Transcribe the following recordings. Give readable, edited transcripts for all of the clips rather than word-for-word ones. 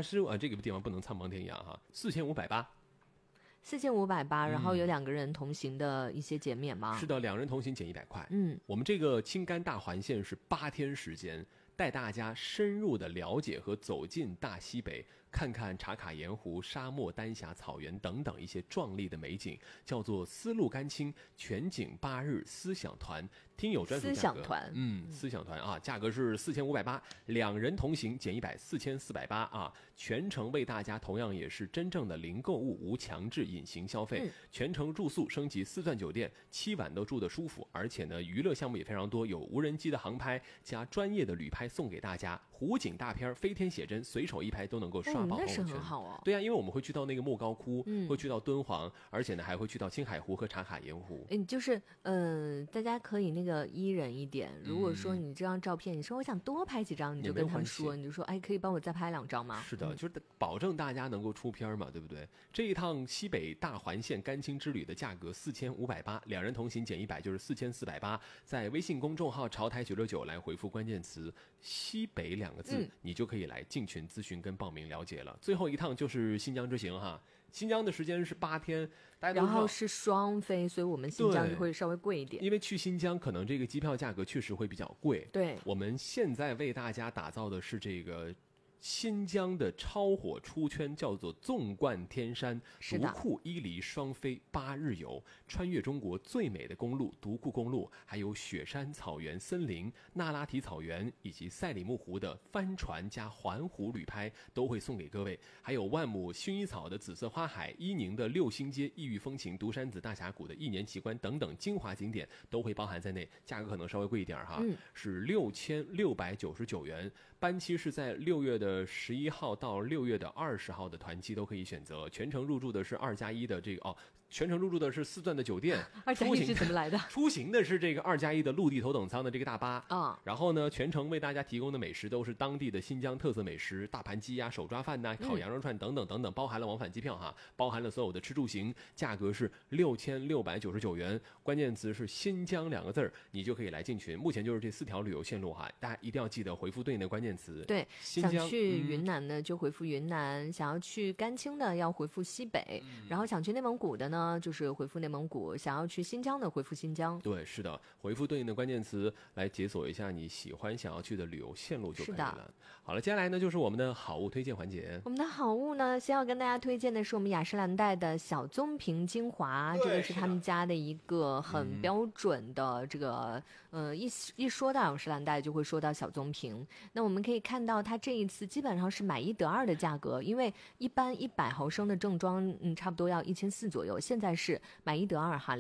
它是这个地方不能苍茫天涯哈，4580。 4580，然后有2个人同行的一些减免吗？ 是的，2人同行减100块。我们这个青甘大环线是8天时间，带大家深入的了解和走进大西北，看看茶卡盐湖、沙漠、丹霞、草原等等一些壮丽的美景，叫做丝路甘青全景8日思想团，听友专属价格。思想团，思想团啊，价格是4580，2人同行减100，4480啊，全程为大家同样也是真正的零购物、无强制隐形消费，全程住宿升级4钻酒店，7晚都住得舒服，而且呢，娱乐项目也非常多，有无人机的航拍加专业的旅拍送给大家，湖景大片、飞天写真，随手一拍都能够刷爆朋友圈。 那是很好哦。 对啊，因为我们会去到那个莫高窟，会去到敦煌，而且呢还会去到青海湖和茶卡盐湖。 就是大家可以那个依人一点。如果说你这张照片，你说我想多拍几张，你就跟他们说，你就说可以帮我再拍2张吗？ 是的，就是保证大家能够出片嘛，对不对？这一趟西北大环线甘青之旅的价格4580，2人同行减100就是4480。在微信公众号潮台969来回复关键词西北2个字，你就可以来进群咨询跟报名了解了。最后一趟就是新疆之行哈，新疆的时间是8天，大家都知道， 然后是双飞，所以我们新疆就会稍微贵一点。 因为去新疆可能这个机票价格确实会比较贵。 对， 我们现在为大家打造的是这个新疆的超火出圈，叫做纵贯天山独库伊犁双飞8日游，穿越中国最美的公路独库公路，还有雪山、草原、森林、那拉提草原以及赛里木湖的帆船加环湖旅拍都会送给各位，还有万亩薰衣草的紫色花海、伊宁的6星街异域风情、独山子大峡谷的1年奇观等等精华景点都会包含在内，价格可能稍微贵一点哈，是6699元，班期是在6月的11号到6月的20号的团期都可以选择，全程入住的是2+1的这个全程入住的是4钻的酒店 ，2+1是怎么来的？ 出行的是这个2+1的陆地头等舱的这个大巴啊，然后呢，全程为大家提供的美食都是当地的新疆特色美食，大盘鸡呀、手抓饭呐、烤羊肉串等等等等，包含了往返机票哈，包含了所有的吃住行，价格是6699元，关键词是新疆2个字，你就可以来进群。目前就是这4条旅游线路哈，大家一定要记得回复对应的关键词。 对， 新疆想去云南呢就回复云南，想要去甘青的要回复西北，然后想去内蒙古的呢就是回复内蒙古，想要去新疆的回复新疆。 对，是的，回复对应的关键词来解锁一下你喜欢想要去的旅游线路就可以了。好了，接下来呢就是我们的好物推荐环节。 我们的好物呢，先要跟大家推荐的是我们雅诗兰黛的小棕瓶精华，这个是他们家的一个很标准的这个一说到雅诗兰黛就会说到小棕瓶。那我们可以看到它这一次基本上是买1得2的价格，因为一般100毫升的正装差不多要1400左右，现在是买1得2哈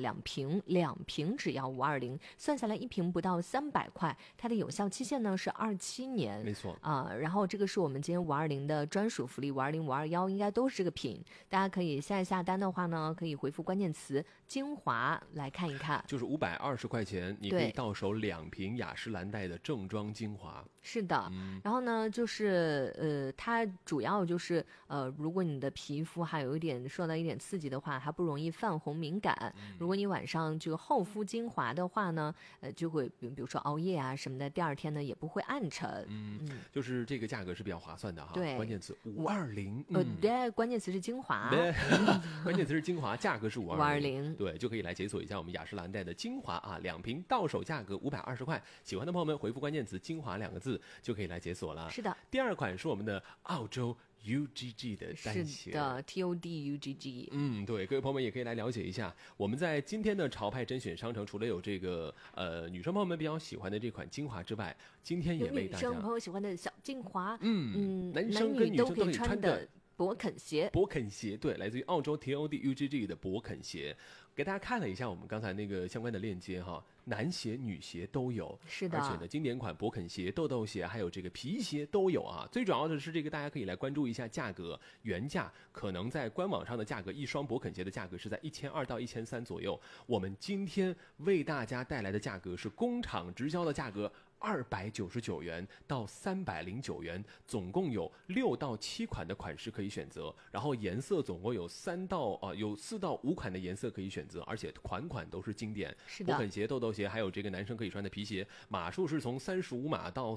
，2瓶只要520，算下来1瓶不到300块，它的有效期限呢是27年， 没错然后这个是我们今天520的专属福利，520、521应该都是这个品，大家可以现在下单的话呢，可以回复关键词精华来看一看， 就是520块钱，你可以到手2瓶雅诗兰黛的正装精华。 是的，然后呢，就是它主要就是如果你的皮肤还有一点受到一点刺激的话，它不容易泛红敏感。如果你晚上这个厚敷精华的话呢，就会比如说熬夜啊什么的，第2天呢也不会暗沉。 就是这个价格是比较划算的哈。 对， 关键词520。 对，关键词是精华。 关键词是精华，价格是 520。 对，就可以来解锁一下我们雅诗兰黛的精华啊，2瓶到手价格520块，喜欢的朋友们回复关键词精华2个字就可以来解锁了。 是的， 第2款是我们的澳洲UGG 的单鞋， 是的 TOD UGG。 对，各位朋友们也可以来了解一下。我们在今天的潮派甄选商城，除了有这个女生朋友们比较喜欢的这款精华之外，今天也为大家女生朋友喜欢的小精华， 男生跟女生都可以穿的勃肯鞋。 勃肯鞋，对，来自于澳洲 TOD UGG 的勃肯鞋，给大家看了一下我们刚才那个相关的链接哈，男鞋女鞋都有， 是的， 而且呢经典款勃肯鞋、豆豆鞋还有这个皮鞋都有啊。最主要的是这个大家可以来关注一下价格，原价可能在官网上的价格，一双勃肯鞋的价格是在1200到1300左右，我们今天为大家带来的价格是工厂直销的价格 299元到309元，总共有6到7款的款式可以选择，然后颜色总共有4到5款的颜色可以选择，而且款款都是经典。 是的， 勃肯鞋、豆豆鞋，还有这个男生可以穿的皮鞋，码数是从35码到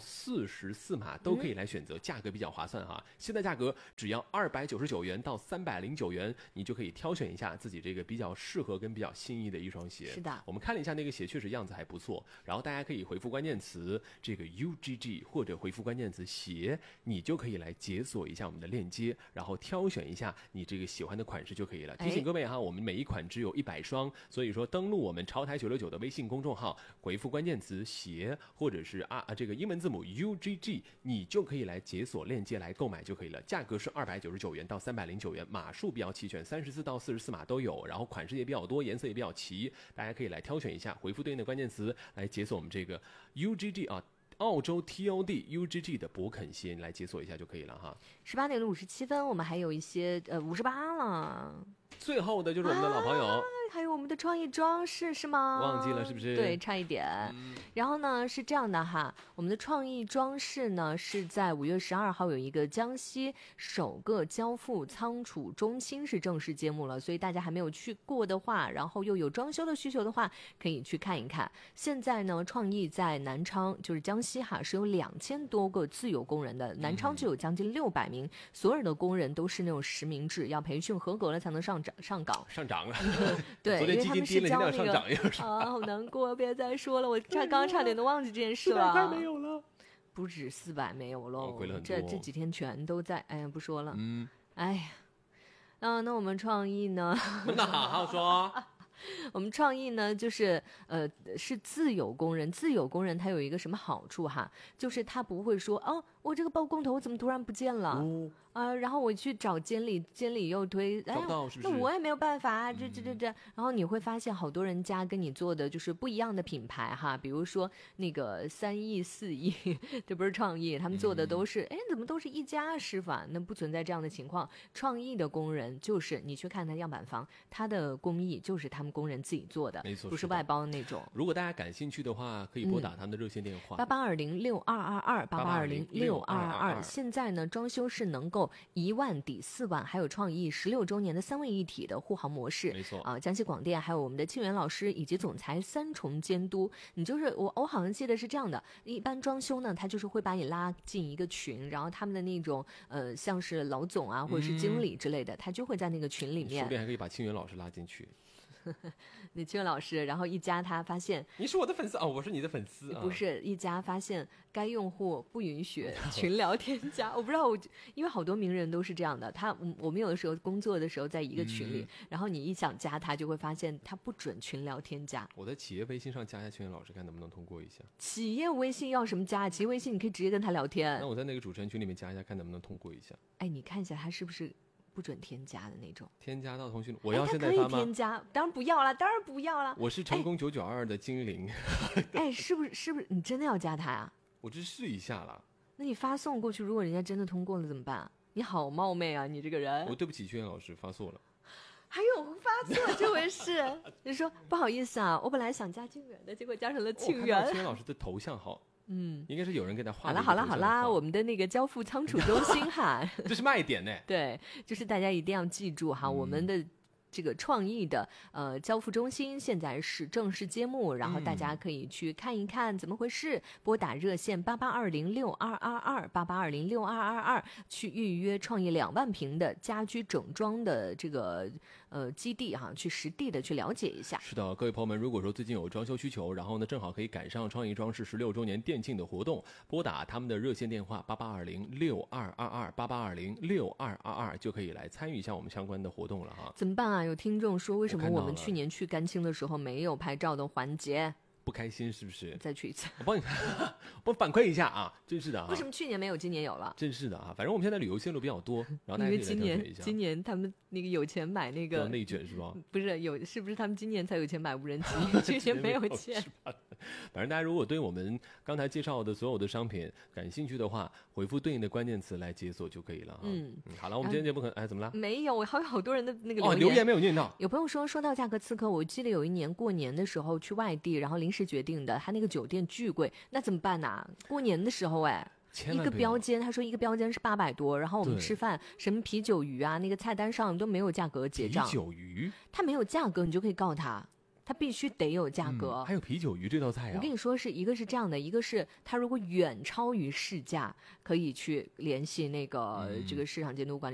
44码都可以来选择，价格比较划算哈。现在价格只要299元到309元，你就可以挑选一下自己这个比较适合跟比较心仪的一双鞋。 是的， 我们看了一下那个鞋，确实样子还不错。然后大家可以回复关键词这个 UGG 或者回复关键词鞋，你就可以来解锁一下我们的链接，然后挑选一下你这个喜欢的款式就可以了。提醒各位哈，我们每一款只有100双，所以说登录我们潮台969的微信公众号，回复关键词鞋或者是这个英文字母 UGG， 你就可以来解锁链接来购买就可以了。价格是299元到309元，码数比较齐全，34到44码都有，然后款式也比较多，颜色也比较齐，大家可以来挑选一下，回复对应的关键词来解锁我们这个 UGG 澳洲 TOD UGG 的勃肯鞋，你来解锁一下就可以了哈。 18点57分，我们还有一些58了。 最后的就是我们的老朋友。 还有我们的创意装饰是吗？ 忘记了是不是？ 对，差一点。然后呢是这样的哈，我们的创意装饰呢是在5月12号有一个江西首个交付仓储中心是正式揭幕了，所以大家还没有去过的话，然后又有装修的需求的话，可以去看一看。现在呢，创意在南昌，就是江西哈，是有2000多个自有工人的，南昌就有将近600名，所有的工人都是那种实名制，要培训合格了才能上岗。 上涨了。 对， 昨天基金低了，今天要上涨又是好难过，别再说了，我刚刚差点都忘记这件事了。 400块没有了， 不止400没有喽， 亏了很多。 这几天全都在，哎呀，不说了。哎呀，那我们创意呢？ 那好好说。 我们创意呢，就是是自有工人，自有工人他有一个什么好处哈，就是他不会说我这个包工头怎么突然不见了。然后我去找监理，监理又推， 找不到是不是？ 那我也没有办法啊，这。然后你会发现好多人家跟你做的就是不一样的品牌哈，比如说那个3亿4亿，这不是创意，他们做的都是，怎么都是一家师傅啊？那不存在这样的情况。创意的工人就是你去看他样板房，他的工艺就是他们工人自己做的， 没错， 不是外包那种。 如果大家感兴趣的话，可以拨打他们的热线电话 88206222，88206222。现在呢，装修是能够1万抵4万，还有创意16周年的3位一体的护航模式， 没错江西广电还有我们的庆元老师以及总裁3重监督。你就是我好像记得是这样的，一般装修呢，他就是会把你拉进一个群，然后他们的那种像是老总啊或者是经理之类的，他就会在那个群里面， 顺便还可以把庆元老师拉进去。 你庆元老师，然后一加他发现你是我的粉丝我是你的粉丝不是一加发现该用户不允许群聊添加。我不知道，因为好多名人都是这样的，我们有的时候工作的时候在一个群里，然后你一想加他，就会发现他不准群聊添加。 我在企业微信上加一下庆元老师，看能不能通过一下。 企业微信要什么加？企业微信你可以直接跟他聊天。 那我在那个主持人群里面加一下，看能不能通过一下。 你看一下他是不是不准添加的那种。 添加到通讯录，我要现在发吗？ 可以添加，当然不要了，当然不要了。 我是成功992的精灵。 是不是你真的要加他呀？ 我这试一下了。 那你发送过去，如果人家真的通过了怎么办？你好冒昧啊，你这个人。 我对不起庆元老师，发错了。 还有发错这回事？你说不好意思啊，我本来想加庆元的，结果加成了庆元。 庆元老师的头像好。应该是有人给他画。 好啦，我们的那个交付仓储中心哈， 这是卖点呢。 对，就是大家一定要记住哈，我们的这个创意的交付中心现在是正式揭幕，然后大家可以去看一看怎么回事，拨打热线8820622288206222去预约创意2万平的家居整装的这个基地哈，去实地的去了解一下。 是的，各位朋友们，如果说最近有装修需求，然后呢正好可以赶上创意装饰16周年店庆的活动，拨打他们的热线电话8820622288206222就可以来参与一下我们相关的活动了哈。 怎么办啊？有听众说，为什么我们去年去甘青的时候没有拍照的环节？ 不开心是不是？ 再去一次， 我帮你反馈一下啊！真是的啊！ 为什么去年没有，今年有了？ 真是的啊！反正我们现在旅游线路比较多，然后大家可以来挑选一下。 今年他们那个有钱买那个内卷是吧？ 不是是不是他们今年才有钱买无人机？去年没有钱。 反正大家如果对我们刚才介绍的所有的商品感兴趣的话，回复对应的关键词来解锁就可以了哈。好了，我们今天节目怎么了？ 没有，我还有好多人的那个留言没有念到。 有朋友说到价格刺客，我记得有一年过年的时候去外地，然后临时决定的，他那个酒店巨贵，那怎么办呢？过年的时候一个标间，他说一个标间是800多，然后我们吃饭什么啤酒鱼啊，那个菜单上都没有价格结账。 啤酒鱼， 他没有价格，你就可以告他。他必须得有价格， 还有啤酒鱼这道菜啊！ 我跟你说一个是这样的，一个是他如果远超于市价，可以去联系那个这个市场监督管理